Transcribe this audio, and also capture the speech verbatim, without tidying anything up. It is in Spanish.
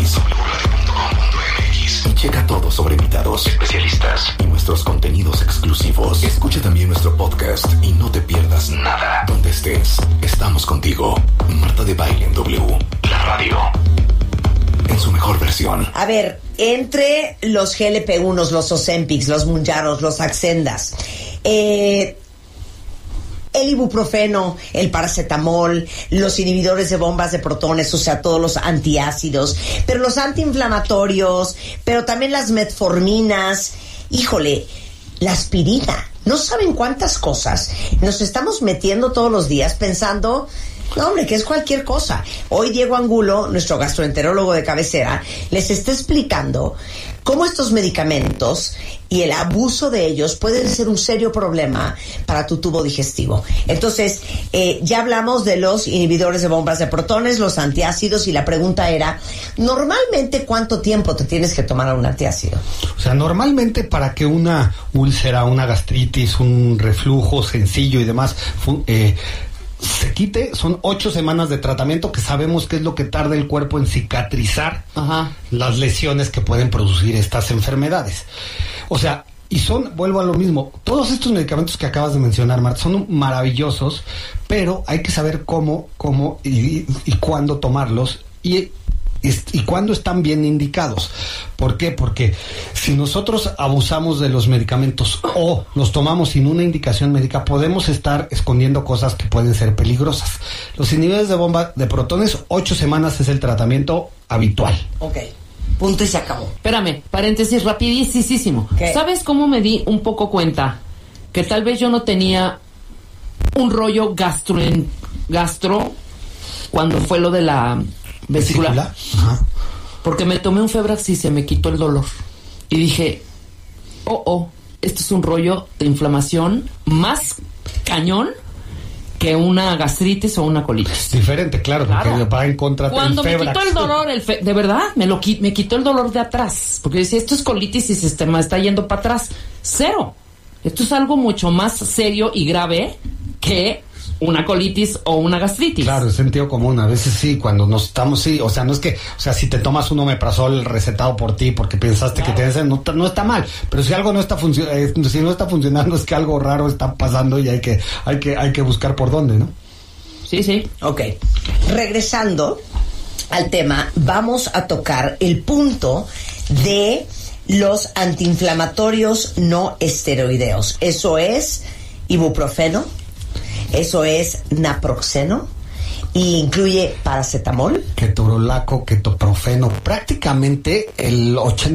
mx, w radio punto com punto mx, y checa todo sobre invitados, especialistas y nuestros contenidos exclusivos. Escucha también nuestro podcast y no te pierdas nada. Donde estés, estamos contigo. Marta de Baile en W, la radio en su mejor versión. A ver, entre los G L P uno, los Ozempics, los Mounjaros, los Saxendas, eh, el ibuprofeno, el paracetamol, los inhibidores de bombas de protones, o sea, todos los antiácidos, pero los antiinflamatorios, pero también las metforminas, híjole, la aspirina. No saben cuántas cosas nos estamos metiendo todos los días pensando... No, hombre, que es cualquier cosa. Hoy Diego Angulo, nuestro gastroenterólogo de cabecera, les está explicando cómo estos medicamentos y el abuso de ellos pueden ser un serio problema para tu tubo digestivo. Entonces, eh, ya hablamos de los inhibidores de bombas de protones, los antiácidos, y la pregunta era, ¿normalmente cuánto tiempo te tienes que tomar un antiácido? O sea, normalmente para que una úlcera, una gastritis, un reflujo sencillo y demás... Eh, se quite, son ocho semanas de tratamiento, que sabemos que es lo que tarda el cuerpo en cicatrizar Ajá. las lesiones que pueden producir estas enfermedades. O sea, y son, vuelvo a lo mismo, todos estos medicamentos que acabas de mencionar, Marta, son maravillosos, pero hay que saber cómo, cómo y, y cuándo tomarlos y y cuándo están bien indicados. ¿Por qué? Porque si nosotros abusamos de los medicamentos o los tomamos sin una indicación médica, podemos estar escondiendo cosas que pueden ser peligrosas. Los inhibidores de bomba de protones, ocho semanas es el tratamiento habitual. Ok. Punto y se acabó. Espérame, paréntesis rapidísimo. ¿Qué? ¿Sabes cómo me di un poco cuenta? Que tal vez yo no tenía un rollo gastro, en, gastro cuando fue lo de la... vesícula, ¿Vesícula? Ajá. Porque me tomé un Febrax y se me quitó el dolor y dije, oh, oh, esto es un rollo de inflamación más cañón que una gastritis o una colitis. Diferente, claro, claro. porque va en contra del Cuando Febrax. me quitó el dolor, el fe, de verdad, me lo me quitó el dolor de atrás, porque decía, esto es colitis y se este, me está yendo para atrás. Cero. Esto es algo mucho más serio y grave que una colitis o una gastritis. Claro, es sentido común. A veces sí, cuando nos estamos, sí, o sea, no es que, o sea, si te tomas un omeprazol recetado por ti porque pensaste claro. que tienes, no, no está mal, pero si algo no está funcionando, eh, si no está funcionando es que algo raro está pasando y hay que, hay que, hay que buscar por dónde, ¿no? Sí, sí. Ok. Regresando al tema, vamos a tocar el punto de los antiinflamatorios no esteroideos. Eso es ibuprofeno. Eso es naproxeno y incluye paracetamol, ketorolaco, ketoprofeno. Prácticamente el ochenta